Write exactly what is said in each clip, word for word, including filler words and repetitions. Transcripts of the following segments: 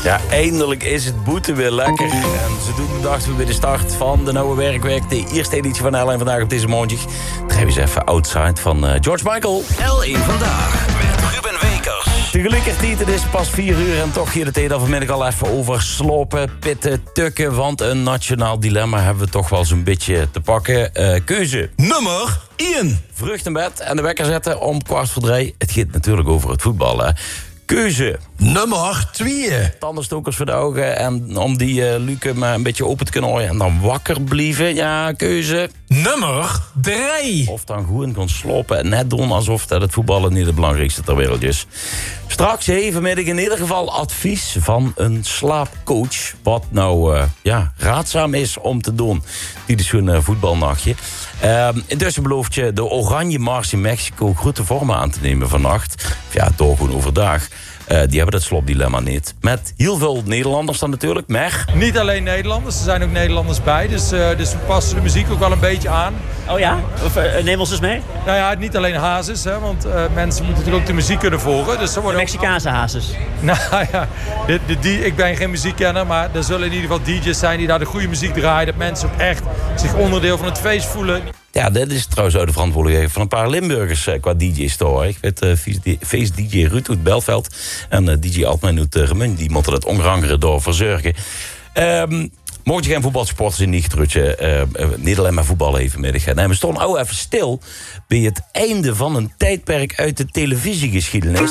Ja, eindelijk is het boete weer lekker. En ze doen de dag weer de start van de nieuwe werkweek. De eerste editie van L één Vandaag op deze maandag. Dan gaan we eens even outside van uh, George Michael. L één Vandaag met Ruben Wekers. Tegelijkertijd, het is pas vier uur en toch hier de tijd al vanmiddag al even over slopen, pitten, tukken. Want een nationaal dilemma hebben we toch wel zo'n beetje te pakken. Uh, keuze. Nummer één. Vruchtenbed en de wekker zetten om kwart voor drie. Het gaat natuurlijk over het voetbal, hè. Keuze. Nummer twee. Tandenstokers voor de ogen en om die uh, luken maar een beetje open te kunnen gooien en dan wakker blijven. Ja, keuze. Nummer drie. Of dan gewoon gaan slopen en net doen alsof dat het voetballen niet het belangrijkste ter wereld is. Straks even met in ieder geval advies van een slaapcoach. Wat nou uh, ja, raadzaam is om te doen. Die is zo'n uh, voetbalnachtje. Uh, intussen belooft je de Oranje Mars in Mexico grote vormen aan te nemen vannacht. Ja, door gewoon overdag. Uh, die hebben dat slopdilemma niet. Met heel veel Nederlanders dan natuurlijk. Mer. Niet alleen Nederlanders, er zijn ook Nederlanders bij. Dus, uh, dus we passen de muziek ook wel een beetje aan. Oh ja? Of uh, neem ons eens mee? Nou ja, niet alleen hazes, hè, want uh, mensen moeten natuurlijk ook de muziek kunnen volgen. Dus er worden de Mexicaanse ook... hazes. Nou ja, de, de, de, ik ben geen muziekkenner, maar er zullen in ieder geval D J's zijn die daar de goede muziek draaien. Dat mensen ook echt zich onderdeel van het feest voelen. Ja, dit is trouwens ook de verantwoordelijkheid van een paar Limburgers uh, qua D J's toch. Ik weet, uh, feest-D J Ruud uit Belveld en uh, D J Altman uit uh, Remun, die moeten het ongerangeren door verzorgen. Um, Mocht je geen voetbalsporters in niet trutje, uh, uh, niet alleen maar voetballen even middag. Nee, we stonden ook even stil bij het einde van een tijdperk uit de televisiegeschiedenis.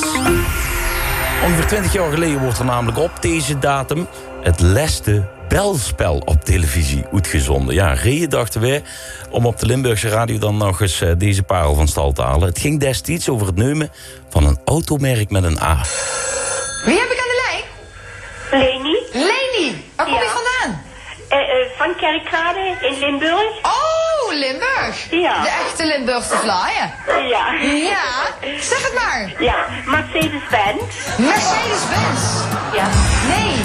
Ongeveer twintig jaar geleden wordt er namelijk op deze datum het leste belspel op televisie uitgezonden. Ja, reden dachten we om op de Limburgse radio dan nog eens uh, deze parel van stal te halen. Het ging destijds over het nemen van een automerk met een A. Wie heb ik aan de lijn? Leni. Leni, waar kom Ja. je vandaan? Uh, uh, van Kerkrade in Limburg. Oh, Limburg. Ja. De echte Limburgse flyer. Ja. Ja, zeg het maar. Ja, Mercedes-Benz. Mercedes-Benz. Ja. Nee.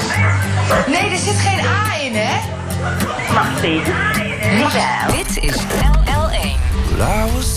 Nee, er zit geen A in, hè? Mercedes. Jawel. Dit is L één. Well, I was